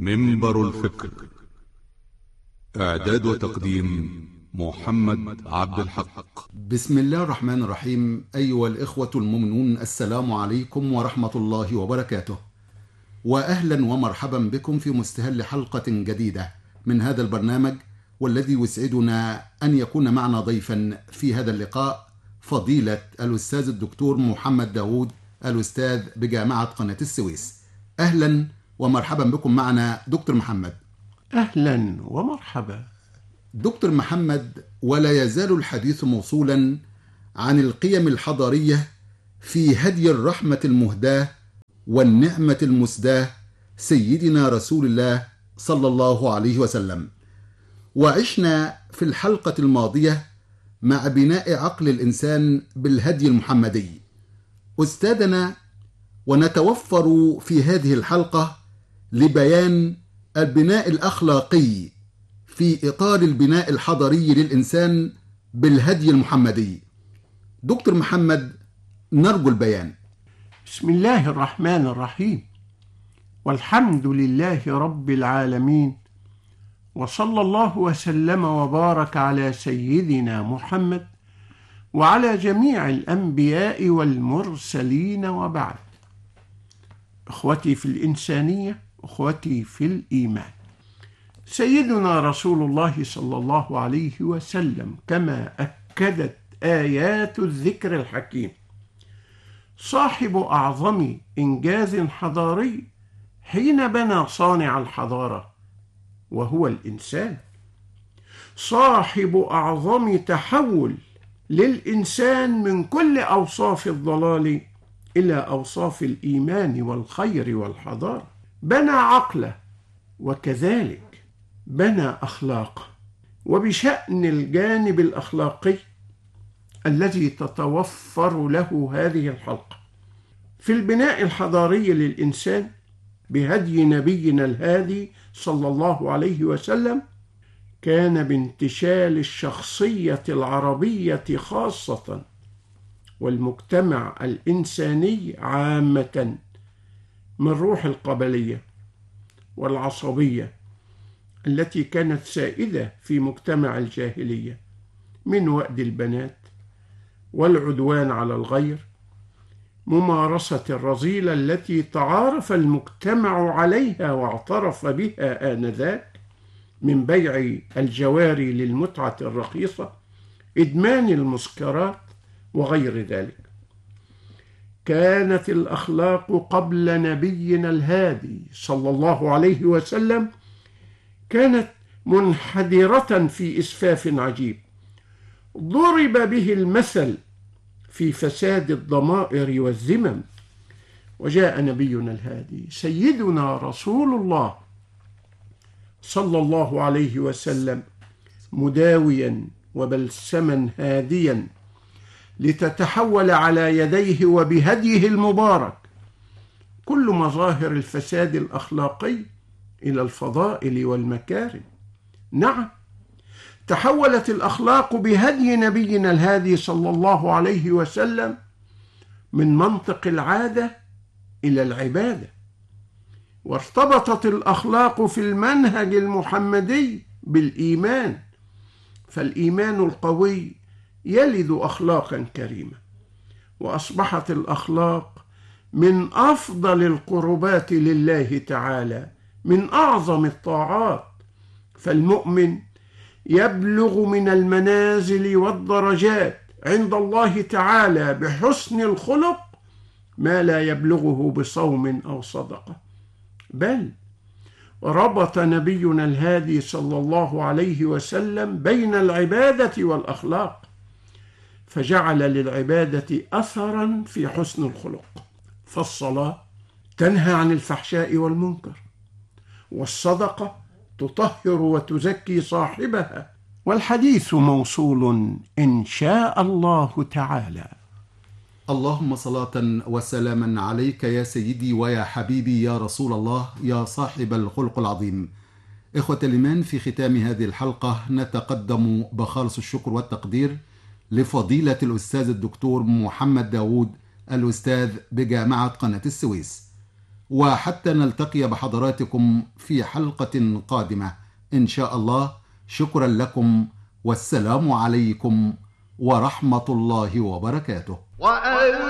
منبر الفكر. إعداد وتقديم محمد عبد الحق. بسم الله الرحمن الرحيم. أيها الإخوة المؤمنون، السلام عليكم ورحمة الله وبركاته، وأهلا ومرحبا بكم في مستهل حلقة جديدة من هذا البرنامج، والذي يسعدنا أن يكون معنا ضيفا في هذا اللقاء فضيلة الأستاذ الدكتور محمد داوود، الأستاذ بجامعة قناة السويس. أهلا ومرحبا بكم معنا دكتور محمد. أهلا ومرحبا دكتور محمد، ولا يزال الحديث موصولا عن القيم الحضارية في هدي الرحمة المهداة والنعمة المسداة سيدنا رسول الله صلى الله عليه وسلم. وعشنا في الحلقة الماضية مع بناء عقل الإنسان بالهدي المحمدي. أستاذنا، ونتوفر في هذه الحلقة لبيان البناء الأخلاقي في إطار البناء الحضاري للإنسان بالهدي المحمدي. دكتور محمد، نرجو البيان. بسم الله الرحمن الرحيم، والحمد لله رب العالمين، وصلى الله وسلم وبارك على سيدنا محمد وعلى جميع الأنبياء والمرسلين، وبعد. إخوتي في الإنسانية، أخوتي في الإيمان، سيدنا رسول الله صلى الله عليه وسلم كما أكدت آيات الذكر الحكيم صاحب أعظم إنجاز حضاري حين بنى صانع الحضارة وهو الإنسان، صاحب أعظم تحول للإنسان من كل أوصاف الضلال إلى أوصاف الإيمان والخير والحضارة. بنى عقله، وكذلك بنى أخلاقه. وبشأن الجانب الأخلاقي الذي تتوفر له هذه الحلقة في البناء الحضاري للإنسان بهدي نبينا الهادي صلى الله عليه وسلم، كان بانتشال الشخصية العربية خاصة والمجتمع الإنساني عامة من روح القبلية والعصبية التي كانت سائدة في مجتمع الجاهلية، من وأد البنات والعدوان على الغير، ممارسة الرذيلة التي تعارف المجتمع عليها واعترف بها آنذاك، من بيع الجواري للمتعة الرخيصة، إدمان المسكرات وغير ذلك. كانت الأخلاق قبل نبينا الهادي صلى الله عليه وسلم كانت منحدرة في إسفاف عجيب، ضرب به المثل في فساد الضمائر والذمم. وجاء نبينا الهادي سيدنا رسول الله صلى الله عليه وسلم مداويا وبلسما هاديا لتتحول على يديه وبهديه المبارك كل مظاهر الفساد الأخلاقي إلى الفضائل والمكارم. نعم، تحولت الأخلاق بهدي نبينا الهادي صلى الله عليه وسلم من منطق العادة إلى العبادة، وارتبطت الأخلاق في المنهج المحمدي بالإيمان، فالإيمان القوي يلد أخلاقا كريمة، وأصبحت الأخلاق من أفضل القربات لله تعالى، من أعظم الطاعات. فالمؤمن يبلغ من المنازل والدرجات عند الله تعالى بحسن الخلق ما لا يبلغه بصوم أو صدقة، بل ربط نبينا الهادي صلى الله عليه وسلم بين العبادة والأخلاق، فجعل للعبادة أثرا في حسن الخلق. فالصلاة تنهى عن الفحشاء والمنكر، والصدقة تطهر وتزكي صاحبها، والحديث موصول إن شاء الله تعالى. اللهم صلاة وسلاما عليك يا سيدي ويا حبيبي يا رسول الله، يا صاحب الخلق العظيم. إخوة الإيمان، في ختام هذه الحلقة نتقدم بخالص الشكر والتقدير لفضيلة الأستاذ الدكتور محمد داوود، الأستاذ بجامعة قناة السويس. وحتى نلتقي بحضراتكم في حلقة قادمة إن شاء الله. شكرا لكم، والسلام عليكم ورحمة الله وبركاته.